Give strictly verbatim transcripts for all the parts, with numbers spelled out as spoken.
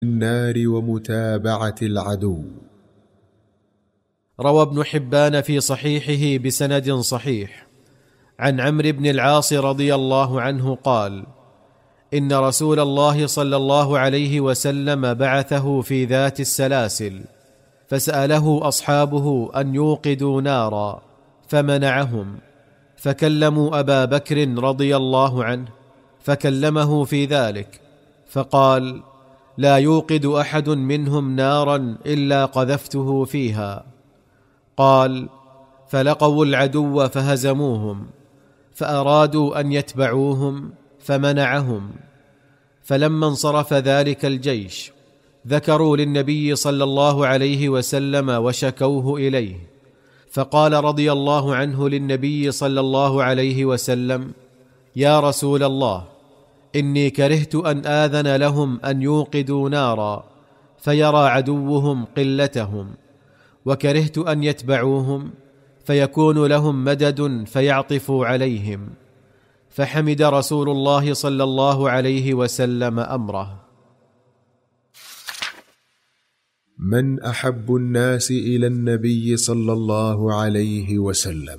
النار ومتابعة العدو. روى ابن حبان في صحيحه بسند صحيح عن عمرو بن العاص رضي الله عنه قال: إن رسول الله صلى الله عليه وسلم بعثه في ذات السلاسل، فسأله أصحابه أن يوقدوا نارا فمنعهم، فكلموا أبا بكر رضي الله عنه فكلمه في ذلك، فقال: لا يوقد أحد منهم نارا إلا قذفته فيها. قال: فلقوا العدو فهزموهم، فأرادوا أن يتبعوهم فمنعهم، فلما انصرف ذلك الجيش ذكروا للنبي صلى الله عليه وسلم وشكوه إليه، فقال رضي الله عنه للنبي صلى الله عليه وسلم: يا رسول الله، إني كرهت أن آذن لهم أن يوقدوا نارا فيرى عدوهم قلتهم، وكرهت أن يتبعوهم فيكون لهم مدد فيعطفوا عليهم. فحمد رسول الله صلى الله عليه وسلم أمره. من أحب الناس إلى النبي صلى الله عليه وسلم؟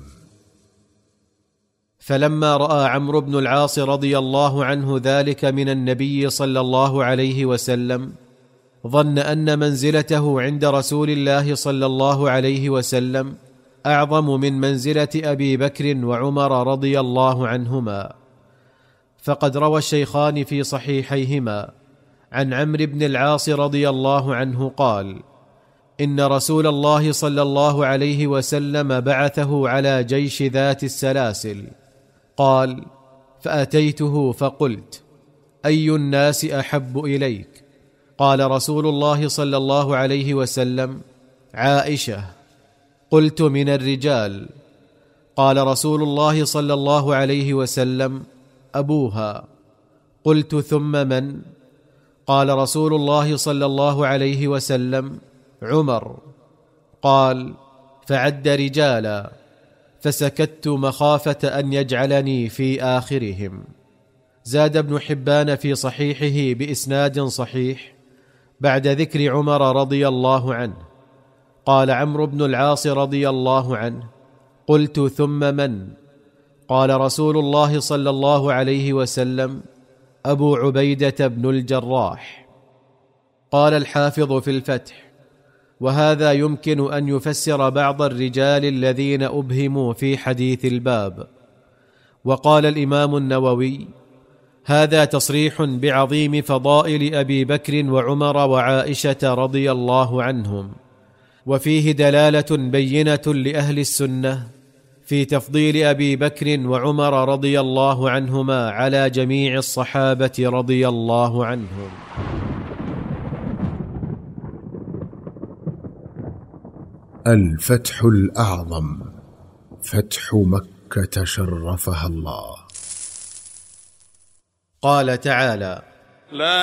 فلما رأى عمرو بن العاص رضي الله عنه ذلك من النبي صلى الله عليه وسلم، ظن أن منزلته عند رسول الله صلى الله عليه وسلم أعظم من منزلة أبي بكر وعمر رضي الله عنهما. فقد روى الشيخان في صحيحيهما عن عمرو بن العاص رضي الله عنه قال: إن رسول الله صلى الله عليه وسلم بعثه على جيش ذات السلاسل. قال: فأتيته فقلت: أي الناس أحب إليك؟ قال رسول الله صلى الله عليه وسلم: عائشة. قلت: من الرجال؟ قال رسول الله صلى الله عليه وسلم: أبوها. قلت: ثم من؟ قال رسول الله صلى الله عليه وسلم: عمر. قال: فعد رجالا، فسكت مخافة أن يجعلني في آخرهم. زاد ابن حبان في صحيحه بإسناد صحيح بعد ذكر عمر رضي الله عنه. قال عمرو بن العاص رضي الله عنه: قلت: ثم من؟ قال رسول الله صلى الله عليه وسلم: أبو عبيدة بن الجراح. قال الحافظ في الفتح: وهذا يمكن أن يفسر بعض الرجال الذين أبهموا في حديث الباب. وقال الإمام النووي: هذا تصريح بعظيم فضائل أبي بكر وعمر وعائشة رضي الله عنهم، وفيه دلالة بينة لأهل السنة في تفضيل أبي بكر وعمر رضي الله عنهما على جميع الصحابة رضي الله عنهم. الفتح الأعظم، فتح مكة شرفها الله. قال تعالى: لا